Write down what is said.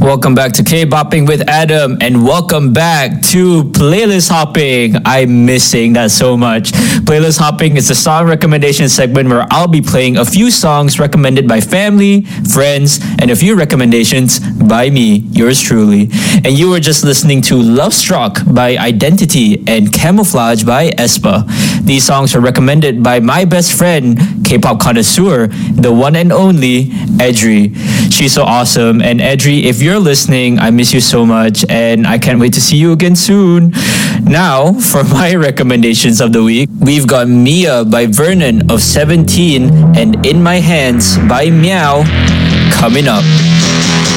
Welcome back to K-Bopping with Adam, and welcome back to Playlist Hopping. I'm missing that so much. Playlist Hopping is a song recommendation segment where I'll be playing a few songs recommended by family, friends, and a few recommendations by me, yours truly. And you were just listening to Love Struck by Identity and Camouflage by aespa. These songs were recommended by my best friend, K-pop connoisseur, the one and only Edri. She's so awesome. And Edri, if you're listening, I miss you so much and I can't wait to see you again soon. Now, for my recommendations of the week, we've got Mia by Vernon of 17 and In My Hands by Meow coming up.